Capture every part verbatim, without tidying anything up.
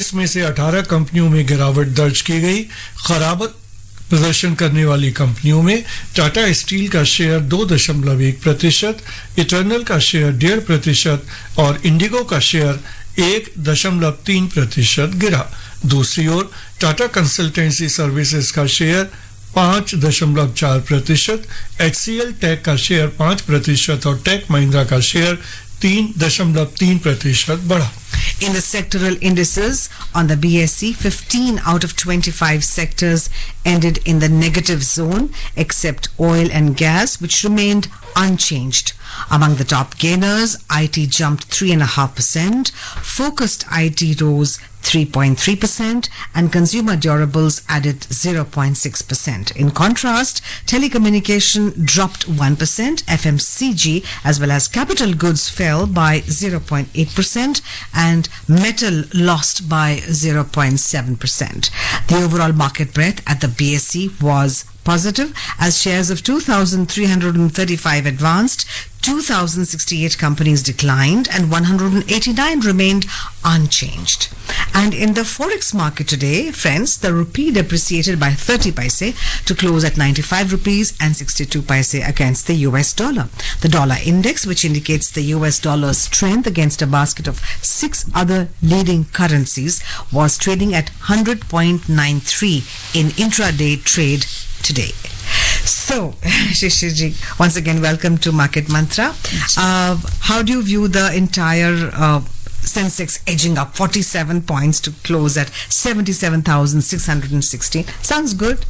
इसमें से अठारह कंपनियों में गिरावट दर्ज की गई। खराब प्रदर्शन करने वाली कंपनियों में टाटा स्टील का शेयर दो दशमलव एक प्रतिशत, इटर्नल का शेयर डेढ़ प्रतिशत और इंडिगो का शेयर एक दशमलव तीन प्रतिशत गिरा। दूसरी ओर टाटा कंसल्टेंसी सर्विसेज का शेयर पांच दशमलव चार प्रतिशत, एचसीएल टेक का शेयर पांच प्रतिशत और टेक महिंद्रा का शेयर तीन दशमलव तीन प्रतिशत बढ़ा। In the sectoral indices on the B S E, fifteen out of twenty-five sectors ended in the negative zone except oil and gas, which remained unchanged. Among the top gainers, I T jumped three point five percent, focused I T rose three point three percent and consumer durables added zero point six percent. In contrast, telecommunication dropped one percent, F M C G as well as capital goods fell by zero point eight percent and metal lost by zero point seven percent. The overall market breadth at the B S E was positive as shares of two thousand three hundred thirty-five advanced, two thousand sixty-eight companies declined and one hundred eighty-nine remained unchanged. And in the forex market today, friends, the rupee depreciated by thirty paise to close at ninety-five rupees and sixty-two paise against the U S dollar. The dollar index, which indicates the U S dollar's strength against a basket of six other leading currencies, was trading at one hundred point nine three in intraday trade today. So, Shishirji, once again, welcome to Market Mantra. Uh, how do you view the entire uh, Sensex edging up forty-seven points to close at seventy-seven thousand six hundred sixteen? Sounds good.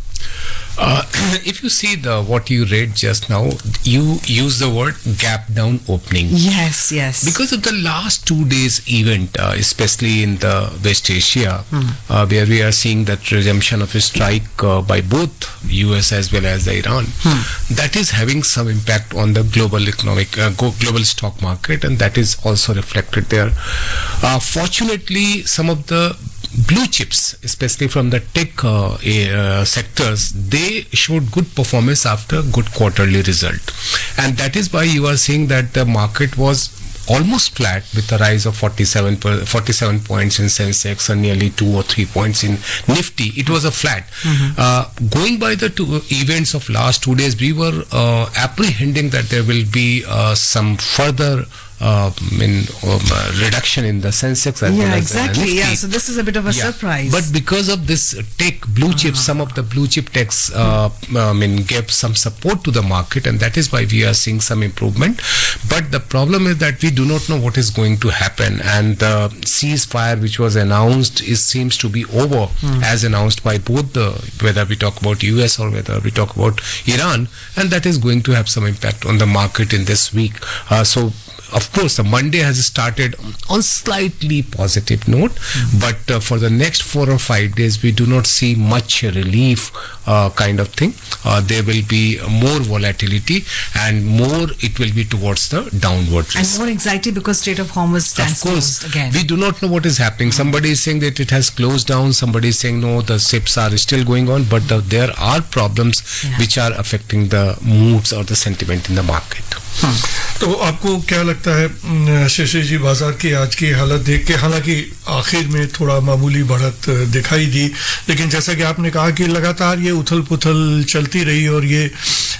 Uh, if you see the what you read just now, you use the word gap down opening. Yes, yes. Because of the last two days event, uh, especially in the West Asia, hmm. uh, where we are seeing that resumption of a strike uh, by both U S as well as the Iran, hmm. that is having some impact on the global economic, uh, global stock market, and that is also reflected there. Uh, fortunately, some of the blue chips, especially from the tech uh, uh, sectors, they showed good performance after good quarterly result, and that is why you are seeing that the market was almost flat with a rise of forty-seven, forty-seven points in Sensex and nearly two or three points in Nifty. It was a flat. Mm-hmm. Uh, going by the two events of last two days, we were uh, apprehending that there will be uh, some further Uh, in um, uh, reduction in the Sensex as yeah, well as exactly. the Nifty. Yeah, so this is a bit of a yeah. surprise. But because of this tech blue chip, uh-huh. some of the blue chip techs, uh, I mean, gave some support to the market, and that is why we are seeing some improvement. But the problem is that we do not know what is going to happen, and the ceasefire which was announced is seems to be over, hmm. as announced by both the, whether we talk about U S or whether we talk about Iran, and that is going to have some impact on the market in this week. Uh, so. Of course, the Monday has started on slightly positive note, mm-hmm. but uh, for the next four or five days, we do not see much relief uh, kind of thing. Uh, there will be more volatility and more it will be towards the downward risk. And more anxiety because Strait of Hormuz stands of course, closed again. We do not know what is happening. Mm-hmm. Somebody is saying that it has closed down. Somebody is saying no, the ships are still going on, but the, there are problems yeah. which are affecting the moods or the sentiment in the market. हाँ. तो आपको क्या लगता है शशि जी, बाजार की आज की हालत देख के, हालांकि आखिर में थोड़ा मामूली बढ़त दिखाई दी, लेकिन जैसा कि आपने कहा कि लगातार ये उथल पुथल चलती रही और ये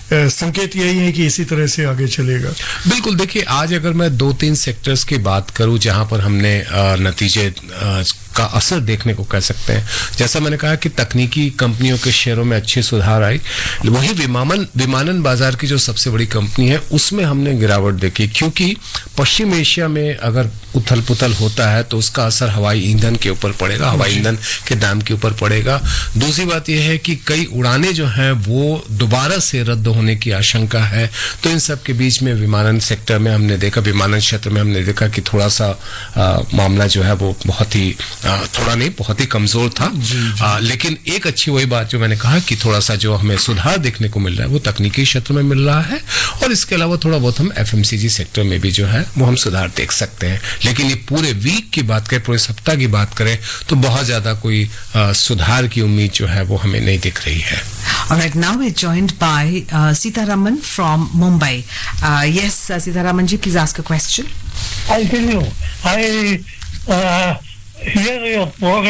संकेत यही है कि इसी तरह से आगे चलेगा? बिल्कुल. देखिए, आज अगर मैं दो तीन सेक्टर्स की बात करूं जहां पर हमने नतीजे का असर देखने को कह सकते हैं, जैसा मैंने कहा कि तकनीकी कंपनियों के शेयरों में अच्छी सुधार आई, वही विमानन विमानन बाजार की जो सबसे बड़ी कंपनी है उसमें हमने गिरावट देखी, क्योंकि पश्चिम एशिया में अगर उथल पुथल होता है तो उसका असर हवाई ईंधन के ऊपर पड़ेगा, हवाई ईंधन के दाम के ऊपर पड़ेगा. दूसरी बात यह है कि कई उड़ानें जो हैं वो दोबारा से रद्द होने की आशंका है, तो इन सब के बीच में विमानन सेक्टर में हमने देखा, विमानन क्षेत्र में हमने देखा कि थोड़ा सा आ, मामला जो है वो बहुत ही आ, थोड़ा नहीं बहुत ही कमजोर था. जी, जी. आ, लेकिन एक अच्छी वही बात जो मैंने कहा कि थोड़ा सा जो हमें सुधार देखने को मिल रहा है वो तकनीकी क्षेत्र में मिल रहा है, और इसके अलावा थोड़ा बहुत हम एफएमसीजी सेक्टर में भी जो है वो हम सुधार देख सकते हैं. लेकिन ये पूरे वीक की बात करें, पूरे सप्ताह की बात करें तो बहुत ज्यादा कोई आ, सुधार की उम्मीद जो है वो हमें नहीं दिख रही है. All right, now we're joined by uh, Sitaraman from Mumbai. Uh, yes, uh, Sitaraman ji, please ask a question. I'll tell you. I uh, hear your program.